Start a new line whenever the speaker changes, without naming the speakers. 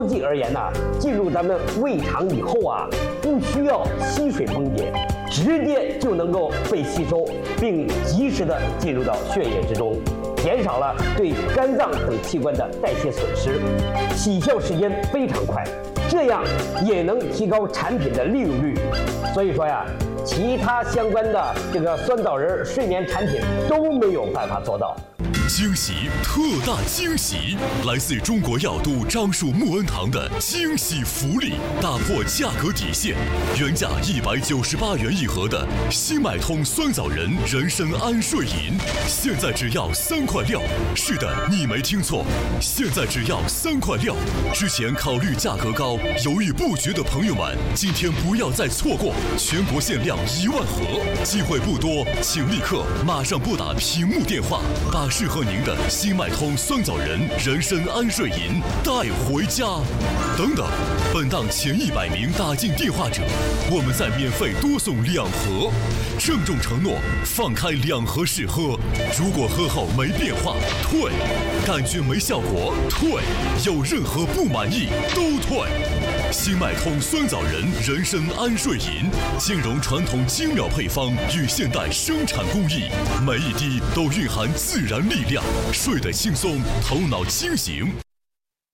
剂而言呢，进入咱们胃肠以后啊，不需要吸水分解，直接就能够被吸收，并及时的进入到血液之中，减少了对肝脏等器官的代谢损失，起效时间非常快，这样也能提高产品的利用率。所以说呀，其他相关的这个酸枣仁睡眠产品都没有办法做到。
惊喜，特大惊喜！来自中国药都樟树木恩堂的惊喜福利，打破价格底线，原价198元一盒的新买通酸枣仁人参安睡饮，现在只要3块6。是的，你没听错，现在只要3块6。之前考虑价格高、犹豫不决的朋友们，今天不要再错过，全国限量1万盒，机会不多，请立刻马上拨打屏幕电话，把适合您的新脉通酸枣仁人参安睡饮带回家。等等，本档前100名打进电话者，我们再免费多送2盒，郑重承诺放开2盒试喝，如果喝后没变化退，感觉没效果退，有任何不满意都退。新脉通酸枣仁人参安睡饮，兼容传统精妙配方与现代生产工艺，每一滴都蕴含自然力量，睡得轻松，头脑清醒。